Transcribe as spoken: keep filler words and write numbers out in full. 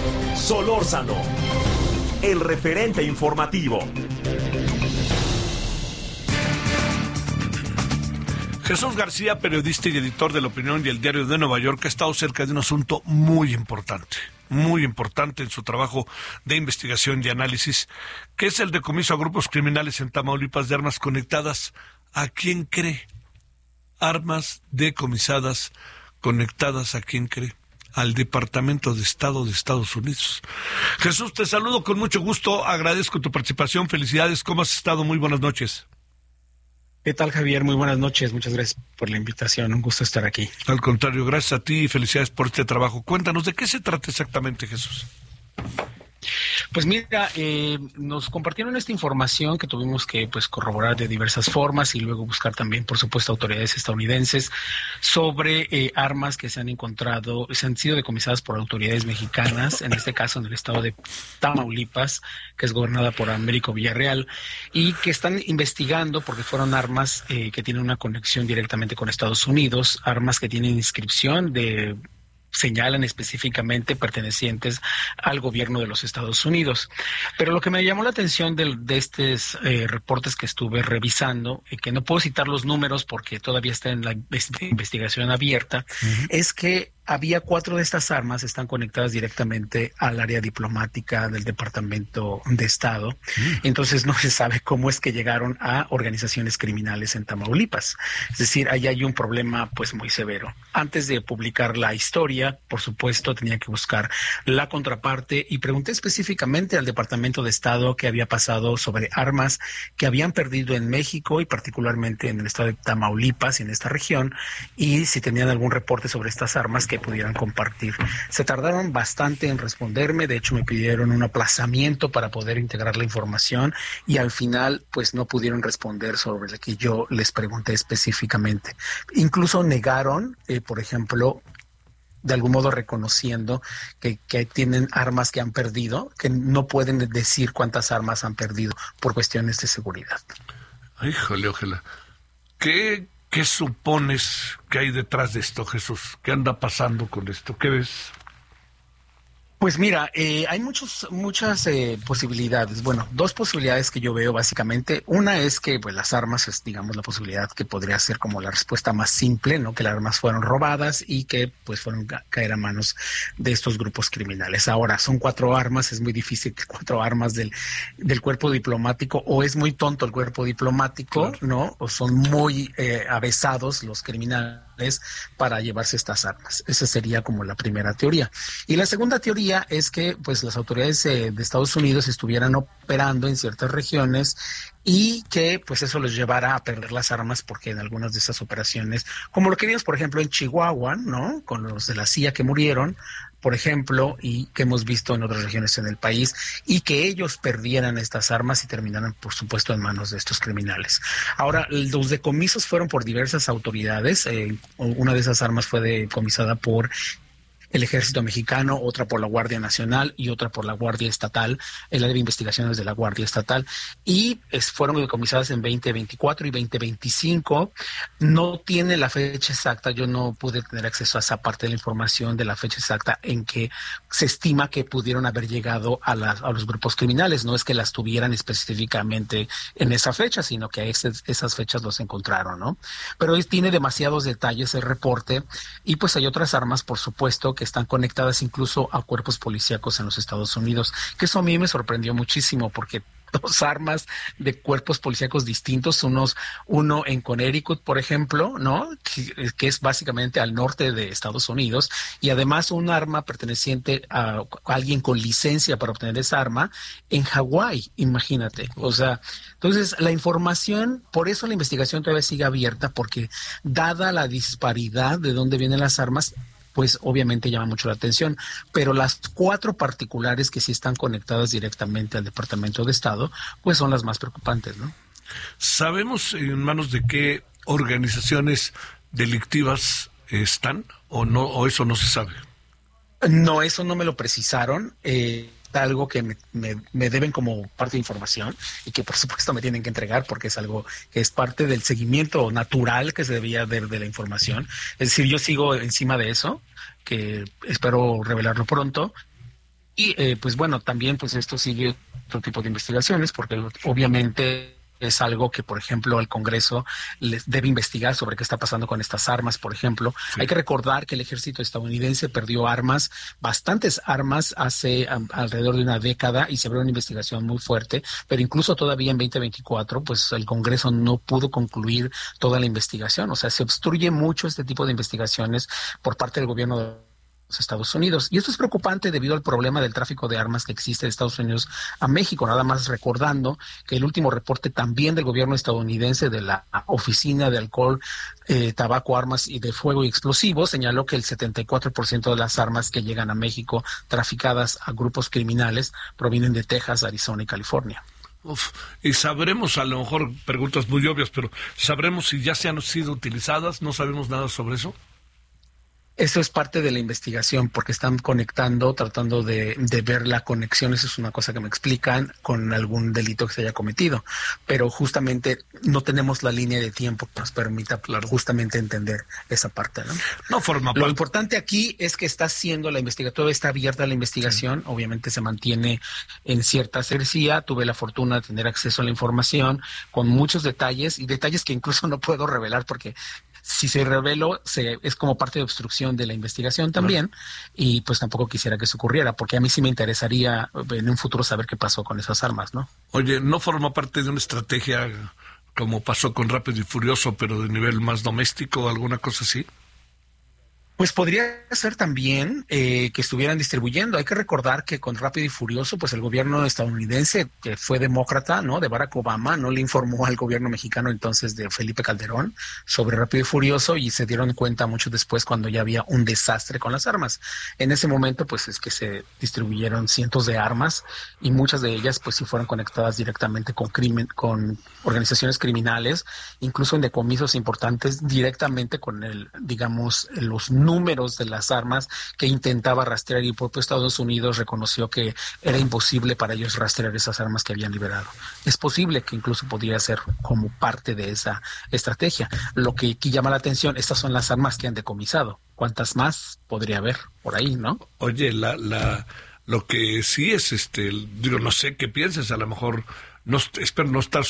Solórzano, el referente informativo. Jesús García, periodista y editor de La Opinión y El Diario de Nueva York, ha estado cerca de un asunto muy importante, muy importante en su trabajo de investigación y análisis, que es el decomiso a grupos criminales en Tamaulipas de armas conectadas. ¿A quién cree? Armas decomisadas, conectadas, ¿a quién cree? Al Departamento de Estado de Estados Unidos. Jesús, te saludo con mucho gusto, agradezco tu participación, felicidades, ¿cómo has estado? Muy buenas noches. ¿Qué tal, Javier? Muy buenas noches, muchas gracias por la invitación, un gusto estar aquí. Al contrario, gracias a ti y felicidades por este trabajo. Cuéntanos, ¿de qué se trata exactamente, Jesús? Pues mira, eh, nos compartieron esta información que tuvimos que pues corroborar de diversas formas y luego buscar también, por supuesto, autoridades estadounidenses sobre eh, armas que se han encontrado, se han sido decomisadas por autoridades mexicanas, en este caso en el estado de Tamaulipas, que es gobernada por Américo Villarreal, y que están investigando porque fueron armas eh, que tienen una conexión directamente con Estados Unidos, armas que tienen inscripción de... señalan específicamente pertenecientes al gobierno de los Estados Unidos. Pero lo que me llamó la atención de, de estos eh, reportes que estuve revisando, y que no puedo citar los números porque todavía está en la investigación abierta, uh-huh. es que había cuatro de estas armas están conectadas directamente al área diplomática del Departamento de Estado. Uh-huh. Entonces no se sabe cómo es que llegaron a organizaciones criminales en Tamaulipas. Es decir, ahí hay un problema pues muy severo. Antes de publicar la historia, por supuesto, tenía que buscar la contraparte y pregunté específicamente al Departamento de Estado qué había pasado sobre armas que habían perdido en México y particularmente en el estado de Tamaulipas y en esta región, y si tenían algún reporte sobre estas armas que pudieran compartir. Se tardaron bastante en responderme, de hecho me pidieron un aplazamiento para poder integrar la información y al final pues no pudieron responder sobre lo que yo les pregunté específicamente. Incluso negaron, eh, por ejemplo, de algún modo reconociendo que, que tienen armas que han perdido, que no pueden decir cuántas armas han perdido por cuestiones de seguridad. Híjole, ojalá. ¿Qué, qué supones que hay detrás de esto, Jesús? ¿Qué anda pasando con esto? ¿Qué ves? Pues mira, eh, hay muchos, muchas eh, posibilidades. Bueno, dos posibilidades que yo veo básicamente. Una es que pues las armas es, digamos, la posibilidad que podría ser como la respuesta más simple, ¿no? Que las armas fueron robadas y que pues fueron a caer a manos de estos grupos criminales. Ahora, son cuatro armas, es muy difícil que cuatro armas del, del cuerpo diplomático, o es muy tonto el cuerpo diplomático, claro, ¿no? O son muy eh, avesados los criminales para llevarse estas armas. Esa sería como la primera teoría. Y la segunda teoría es que pues las autoridades eh, de Estados Unidos estuvieran operando en ciertas regiones y que pues eso les llevara a perder las armas, porque en algunas de esas operaciones, como lo que vimos por ejemplo en Chihuahua, ¿no? Con los de la C I A que murieron, por ejemplo, y que hemos visto en otras regiones en el país, y que ellos perdieran estas armas y terminaran, por supuesto, en manos de estos criminales. Ahora, los decomisos fueron por diversas autoridades. Eh, una de esas armas fue decomisada por el Ejército Mexicano, otra por la Guardia Nacional y otra por la Guardia Estatal, el área de investigaciones de la Guardia Estatal, y es, fueron decomisadas en veinte veinticuatro y veinte veinticinco. No tiene la fecha exacta, yo no pude tener acceso a esa parte de la información de la fecha exacta en que se estima que pudieron haber llegado a, la, a los grupos criminales. No es que las tuvieran específicamente en esa fecha, sino que a ese, esas fechas los encontraron, ¿no? Pero es, tiene demasiados detalles el reporte, y pues hay otras armas, por supuesto, que están conectadas incluso a cuerpos policíacos en los Estados Unidos, que eso a mí me sorprendió muchísimo, porque dos armas de cuerpos policíacos distintos, unos, uno en Connecticut, por ejemplo, ¿no? Que, que es básicamente al norte de Estados Unidos, y además un arma perteneciente a, a alguien con licencia para obtener esa arma en Hawái, imagínate. O sea, entonces la información, por eso la investigación todavía sigue abierta, porque dada la disparidad de dónde vienen las armas, pues obviamente llama mucho la atención, pero las cuatro particulares que sí están conectadas directamente al Departamento de Estado, pues son las más preocupantes, ¿no? ¿Sabemos en manos de qué organizaciones delictivas están o no, o eso no se sabe? No, eso no me lo precisaron. Eh, algo que me, me, me deben como parte de información y que por supuesto me tienen que entregar, porque es algo que es parte del seguimiento natural que se debía ver de la información. Es decir, yo sigo encima de eso, que espero revelarlo pronto, Y eh, pues bueno, también pues esto sigue otro tipo de investigaciones, porque obviamente es algo que, por ejemplo, el Congreso les debe investigar sobre qué está pasando con estas armas, por ejemplo. Sí. Hay que recordar que el ejército estadounidense perdió armas, bastantes armas, hace um, alrededor de una década, y se abrió una investigación muy fuerte, pero incluso todavía en veinte veinticuatro, pues el Congreso no pudo concluir toda la investigación. O sea, se obstruye mucho este tipo de investigaciones por parte del gobierno de los Estados Unidos. Y esto es preocupante debido al problema del tráfico de armas que existe de Estados Unidos a México. Nada más recordando que el último reporte también del gobierno estadounidense de la Oficina de Alcohol, eh, Tabaco, Armas y de Fuego y Explosivos señaló que el setenta y cuatro por ciento de las armas que llegan a México traficadas a grupos criminales provienen de Texas, Arizona y California. Uf, y sabremos, a lo mejor preguntas muy obvias, pero ¿sabremos si ya se han sido utilizadas? ¿No sabemos nada sobre eso? Eso es parte de la investigación, porque están conectando, tratando de, de ver la conexión, eso es una cosa que me explican, con algún delito que se haya cometido. Pero justamente no tenemos la línea de tiempo que nos permita claro. justamente entender esa parte, ¿no? No forma Lo parte. importante aquí es que está haciendo la investigación, todavía está abierta la investigación, sí. obviamente se mantiene en cierta secrecía. Tuve la fortuna de tener acceso a la información con muchos detalles, y detalles que incluso no puedo revelar porque si se reveló, se, es como parte de obstrucción de la investigación también, claro. y pues tampoco quisiera que eso ocurriera, porque a mí sí me interesaría en un futuro saber qué pasó con esas armas, ¿no? Oye, ¿no forma parte de una estrategia como pasó con Rápido y Furioso, pero de nivel más doméstico o alguna cosa así? Pues podría ser también eh, que estuvieran distribuyendo. Hay que recordar que con Rápido y Furioso, pues el gobierno estadounidense, que fue demócrata, ¿no?, de Barack Obama, no le informó al gobierno mexicano entonces de Felipe Calderón sobre Rápido y Furioso, y se dieron cuenta mucho después cuando ya había un desastre con las armas. En ese momento, pues es que se distribuyeron cientos de armas, y muchas de ellas pues sí fueron conectadas directamente con crimen, con organizaciones criminales, incluso en decomisos importantes directamente con el, digamos, los números de las armas que intentaba rastrear, y el propio Estados Unidos reconoció que era imposible para ellos rastrear esas armas que habían liberado. Es posible que incluso podría ser como parte de esa estrategia. Lo que aquí llama la atención, estas son las armas que han decomisado. ¿Cuántas más podría haber por ahí, no? Oye, la, la, lo que sí es, este, digo, no sé qué pienses, a lo mejor, no, espero no estar